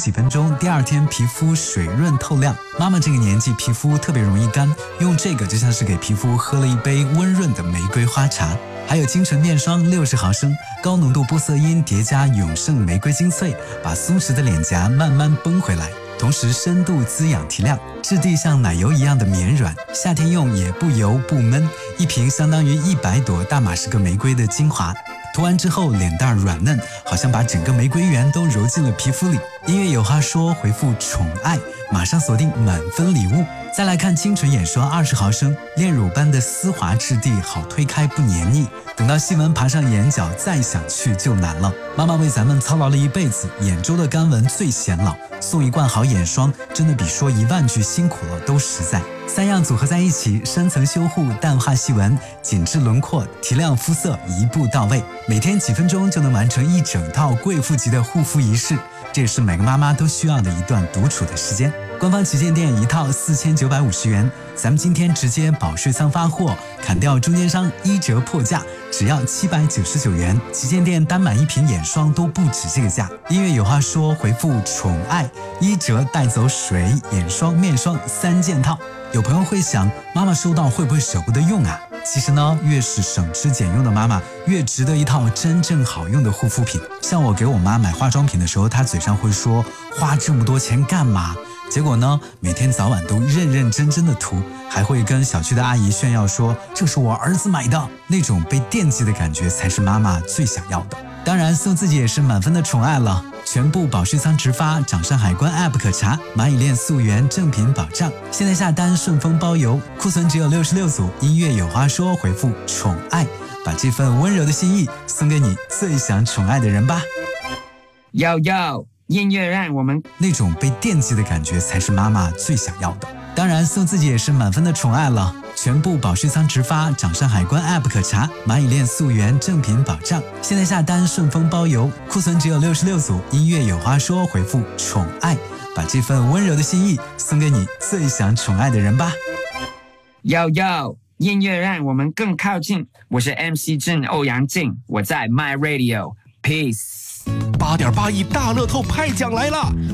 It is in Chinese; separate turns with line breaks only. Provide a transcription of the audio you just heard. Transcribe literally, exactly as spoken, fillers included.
几分钟，第二天皮肤水润透亮。妈妈这个年纪皮肤特别容易干，用这个就像是给皮肤喝了一杯温润的玫瑰花茶。还有精纯面霜六十毫升，高浓度玻色因叠加永盛玫瑰精粹，把松弛的脸颊慢慢绷回来，同时深度滋养提亮，质地像奶油一样的绵软，夏天用也不油不闷。一瓶相当于一百朵大马士革玫瑰的精华，涂完之后脸蛋软嫩，好像把整个玫瑰园都揉进了皮肤里。音乐有话说，回复宠爱，马上锁定满分礼物。再来看清纯眼霜二十毫升，炼乳般的丝滑质地，好推开不黏腻。等到细纹爬上眼角，再想去就难了。妈妈为咱们操劳了一辈子，眼周的干纹最显老，送一罐好眼霜，真的比说一万句辛苦了都实在。三样组合在一起，深层修护，淡化细纹，紧致轮廓，提亮肤色，一步到位。每天几分钟就能完成一整套贵妇级的护肤仪式，这也是每个妈妈都需要的一段独处的时间。官方旗舰店一套四千九百五十元，咱们今天直接保税仓发货，砍掉中间商一折破价，只要七百九十九元。旗舰店单买一瓶眼霜都不止这个价。音乐有话说，回复宠爱，一折带走水、眼霜、面霜三件套。有朋友会想，妈妈收到会不会舍不得用啊？其实呢，越是省吃俭用的妈妈，越值得一套真正好用的护肤品。像我给我妈买化妆品的时候，她嘴上会说花这么多钱干嘛？结果呢，每天早晚都认认真真的涂，还会跟小区的阿姨炫耀说这是我儿子买的，那种被惦记的感觉才是妈妈最想要的。当然送自己也是满分的宠爱了，全部保税仓直发，掌上海关 App 可查，蚂蚁链溯源正品保障，现在下单顺丰包邮，库存只有六十六组。音乐有话说，回复宠爱，把这份温柔的心意送给你最想宠爱的人吧。
要要音乐让我们
那种被惦记的感觉才是妈妈最想要的。当然送自己也是满分的宠爱了，全部保税仓直发，掌上海关 App 可查，蚂蚁链溯源正品保障，现在下单顺丰包邮，库存只有六十六组。音乐有话说，回复宠爱，把这份温柔的心意送给你最想宠爱的人吧。
要要音乐让我们更靠近，我是 M C 郑欧阳靖，我在 My Radio Peace。
八点八亿大乐透派奖来了！